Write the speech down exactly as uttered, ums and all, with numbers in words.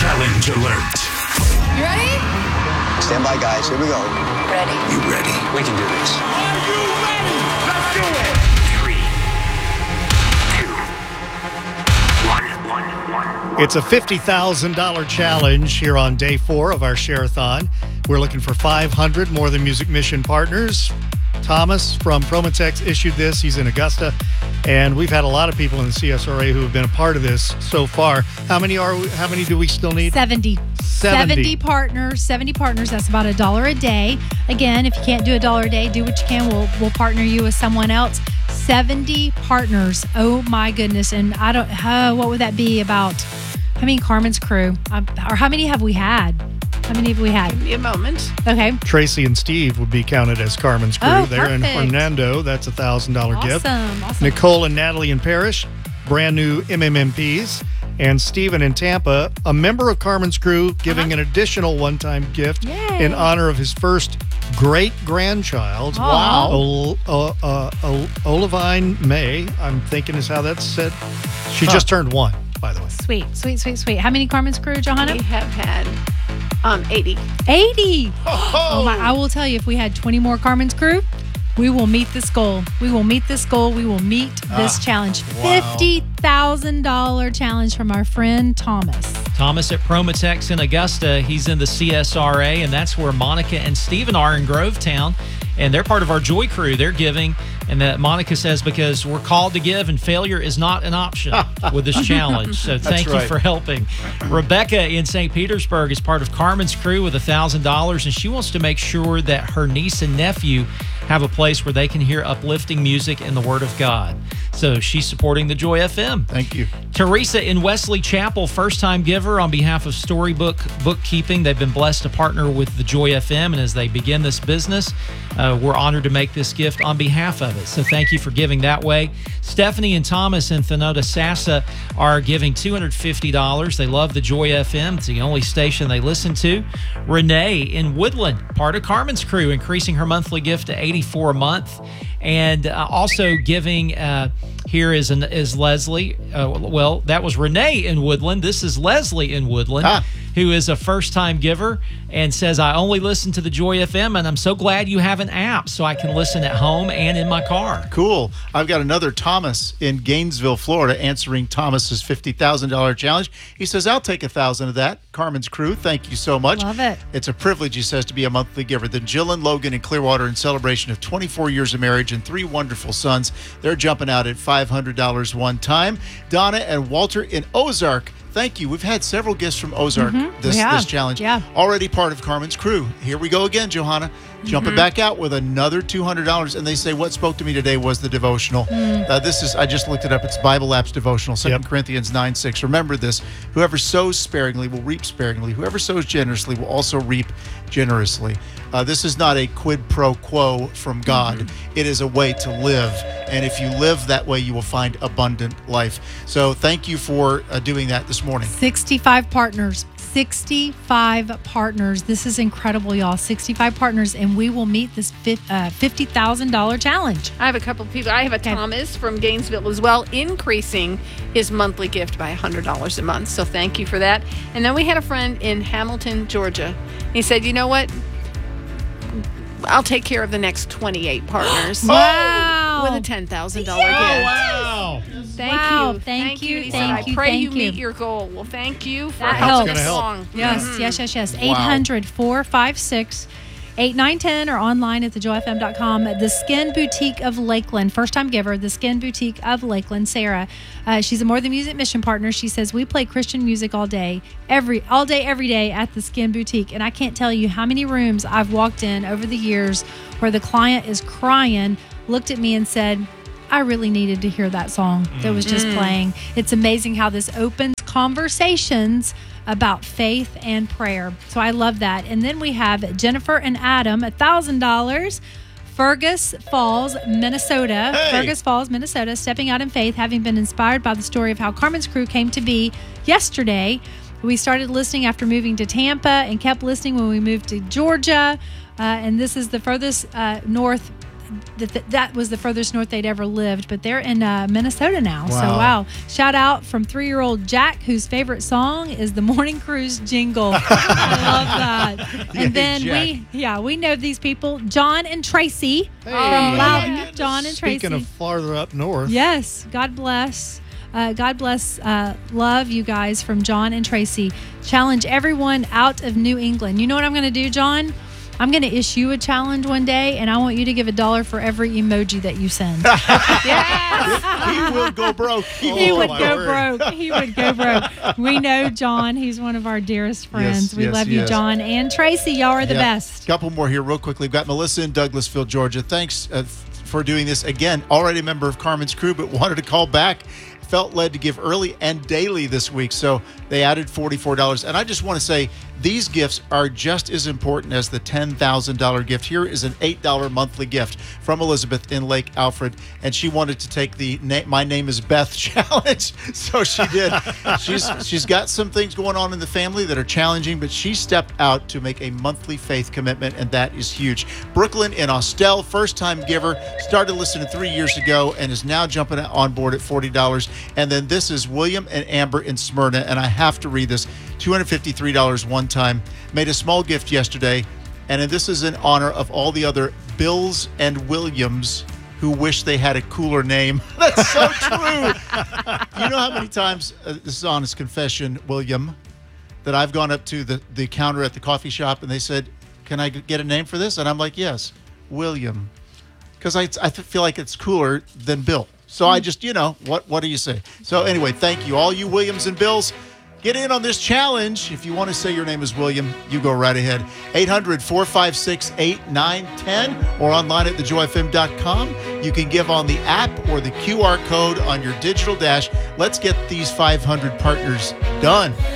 Challenge alert. You ready? Stand by, guys. Here we go. Ready. You ready? We can do this. Are you ready? Let's do it. Three, two, one, one, one. It's a fifty thousand dollars challenge here on day four of our Share-a-thon. We're looking for five hundred More Than Music Mission partners. Thomas from Promotex issued this. He's in Augusta. And we've had a lot of people in the C S R A who have been a part of this so far. How many are we, how many do we still need? seventy. seventy. seventy partners. seventy partners. That's about a dollar a day. Again, if you can't do a dollar a day, do what you can. We'll we'll partner you with someone else. seventy partners. Oh my goodness. And I don't uh, what would that be about? How many Carmen's crew? Um, or how many have we had? How many have we had? Give me a moment. Okay. Tracy and Steve would be counted as Carmen's crew. Oh, They're in perfect. Hernando. That's a one thousand dollars Awesome. gift. Awesome. Nicole and Natalie in Parrish, brand new M M M Ps. And Stephen in Tampa, a member of Carmen's crew, giving Uh-huh. an additional one-time gift Yay. in honor of his first great-grandchild. Wow. Ol- uh, uh, Ol- Olivine May, I'm thinking is how that's said. She Huh. just turned one, by the way. Sweet, sweet, sweet, sweet. How many Carmen's crew, Johanna? We have had um eighty. eighty. Oh my, I will tell you, if we had twenty more Carmen's crew, we will meet this goal. We will meet this goal. We will meet this Ah, challenge. wow. fifty thousand dollars challenge from our friend Thomas. Thomas at Promotex in Augusta. He's in the C S R A, and that's where Monica and Steven are in Grovetown. And they're part of our Joy Crew. They're giving. And that Monica says, because we're called to give and failure is not an option with this challenge. So thank you right. for helping. Rebecca in Saint Petersburg is part of Carmen's crew with one thousand dollars, and she wants to make sure that her niece and nephew have a place where they can hear uplifting music and the Word of God. So she's supporting the Joy F M. Thank you. Teresa in Wesley Chapel, first-time giver on behalf of Storybook Bookkeeping. They've been blessed to partner with the Joy F M, and as they begin this business, uh, we're honored to make this gift on behalf of it. So thank you for giving that way. Stephanie and Thomas in Thanota Sassa are giving two hundred fifty dollars. They love the Joy F M. It's the only station they listen to. Renee in Woodland, part of Carmen's crew, increasing her monthly gift to eighty-four dollars a month. And uh, also giving uh, here is an, is Leslie. Uh, well, that was Renee in Woodland. This is Leslie in Woodland, Ah. who is a first-time giver and says, I only listen to the Joy F M, and I'm so glad you have an app so I can listen at home and in my car. Cool. I've got another Thomas in Gainesville, Florida, answering Thomas's fifty thousand dollars challenge. He says, I'll take a thousand of that. Carmen's crew, thank you so much. Love it. It's a privilege, he says, to be a monthly giver. Then Jill and Logan in Clearwater, in celebration of twenty-four years of marriage and three wonderful sons, they're jumping out at five hundred dollars one time. Donna and Walter in Ozark, thank you. We've had several gifts from Ozark Mhm, this, we have. this challenge. Yeah. Already part of Carmen's crew. Here we go again, Johanna. Jumping Mhm. back out with another two hundred dollars. And they say, what spoke to me today was the devotional. Mm. Uh, this is, I just looked it up. It's Bible Apps devotional, Second Corinthians nine six. Remember this. Whoever sows sparingly will reap sparingly. Whoever sows generously will also reap generously. Uh, this is not a quid pro quo from God. Mm-hmm. It is a way to live. And if you live that way, you will find abundant life. So thank you for uh, doing that this morning. sixty-five partners. sixty-five partners. This is incredible, y'all. sixty-five partners, and we will meet this fif- uh, fifty thousand dollars challenge. I have a couple of people. I have a Thomas from Gainesville as well, increasing his monthly gift by one hundred dollars a month. So thank you for that. And then we had a friend in Hamilton, Georgia. He said, you know what? I'll take care of the next twenty-eight partners. Wow. With a ten thousand dollars gift. Wow. Thank Wow, you. thank you, He thank said, you, I pray thank you meet you. your goal. Well, thank you for That helping helps. us along. Yes, Mhm. yes, yes, yes. Wow. eight hundred, four five six, eight nine one zero or online at the joy f m dot com. The Skin Boutique of Lakeland, first time giver, the Skin Boutique of Lakeland, Sarah. Uh, she's a More Than Music mission partner. She says, we play Christian music all day, every all day, every day at the Skin Boutique. And I can't tell you how many rooms I've walked in over the years where the client is crying, looked at me and said, I really needed to hear that song that was just Mm. playing. It's amazing how this opens conversations about faith and prayer. So I love that. And then we have Jennifer and Adam, one thousand dollars. Fergus Falls, Minnesota. Hey. Fergus Falls, Minnesota, stepping out in faith, having been inspired by the story of how Carmen's crew came to be yesterday. We started listening after moving to Tampa and kept listening when we moved to Georgia. Uh, and this is the furthest uh, north that th- that was the furthest north they'd ever lived, but they're in uh, Minnesota now. So Wow. wow! Shout out from three-year-old Jack, whose favorite song is the Morning Cruise jingle. I love that. Yay, And then Jack. we, yeah, we know these people, John and Tracy Hey. from Oh, Loudon. my John and Tracy. Speaking of farther up north. Yes, God bless. Uh, God bless. Uh, love you guys from John and Tracy. Challenge everyone out of New England. You know what I'm going to do, John? I'm going to issue a challenge one day, and I want you to give a dollar for every emoji that you send. He will go broke. He He will would my go word. broke. He would go broke. We know John. He's one of our dearest friends. Yes, we yes, love you, yes. John and Tracy. Y'all are the Yeah. best. Couple more here, real quickly. We've got Melissa in Douglasville, Georgia. Thanks uh, f- for doing this again. Already a member of Carmen's crew, but wanted to call back. Felt led to give early and daily this week, so they added forty-four dollars. And I just want to say these gifts are just as important as the ten thousand dollars gift. Here is an eight dollars monthly gift from Elizabeth in Lake Alfred, and she wanted to take the na- My Name is Beth challenge, so she did. she's She's got some things going on in the family that are challenging, but she stepped out to make a monthly faith commitment, and that is huge. Brooklyn in Austell, first-time giver, started listening three years ago and is now jumping on board at forty dollars. And then this is William and Amber in Smyrna, and I have to read this. two hundred fifty-three dollars one time. Made a small gift yesterday, and this is in honor of all the other Bills and Williams who wish they had a cooler name. That's so true. You know how many times, uh, this is honest confession, William, that I've gone up to the, the counter at the coffee shop and they said, can I g- get a name for this? And I'm like, yes, William. Because I, I feel like it's cooler than Bill. So I just, you know, what what do you say? So anyway, thank you. All you Williams and Bills, get in on this challenge. If you want to say your name is William, you go right ahead. eight hundred, four five six, eight nine one zero or online at the joy f m dot com. You can give on the app or the Q R code on your digital dash. Let's get these five hundred partners done.